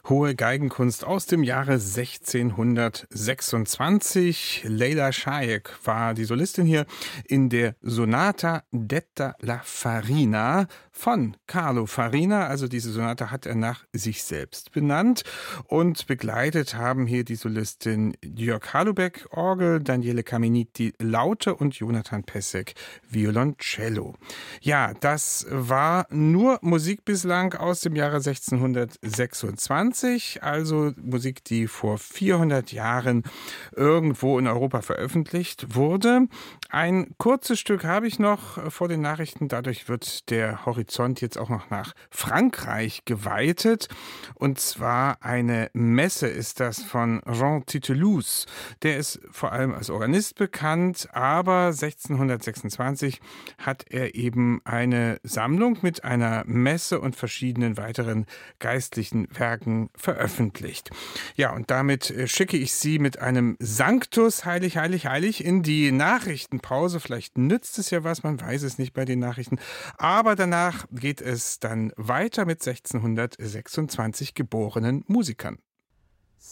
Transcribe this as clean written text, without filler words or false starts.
Hohe Geigenkunst aus dem Jahre 1626. Leila Shayek war die Solistin hier in der Sonata Detta la Farina von Carlo Farina. Also diese Sonate hat er nach sich selbst benannt. Und begleitet haben hier die Solistin Jörg Halubeck Orgel, Daniele Caminiti Laute und Jonathan Pessek Violoncello. Ja, das war nur Musik bislang aus dem Jahre 1626, also Musik, die vor 400 Jahren irgendwo in Europa veröffentlicht wurde. Ein kurzes Stück habe ich noch vor den Nachrichten, dadurch wird der Horizont jetzt auch noch nach Frankreich geweitet. Und zwar eine Messe ist das von Jean Titelousse. Der ist vor allem als Organist bekannt, aber 1626 hat er eben eine Sammlung mit einer Messe und verschiedenen weiteren geistlichen Werken veröffentlicht. Ja, und damit schicke ich Sie mit einem Sanctus, heilig, heilig, heilig, in die Nachrichtenpause. Vielleicht nützt es ja was, man weiß es nicht bei den Nachrichten. Aber danach geht es dann weiter mit 1626 geborenen Musikern.